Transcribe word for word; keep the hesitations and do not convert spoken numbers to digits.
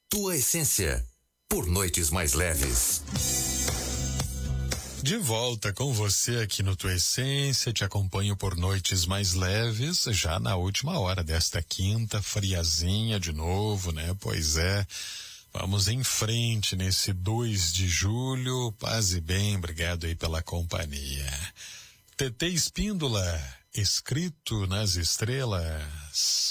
Tua Essência, por noites mais leves. De volta com você aqui no Tua Essência, te acompanho por noites mais leves, já na última hora desta quinta, friazinha de novo, né? Pois é, vamos em frente nesse dois de julho, paz e bem, obrigado aí pela companhia. T T Espíndola, escrito nas estrelas.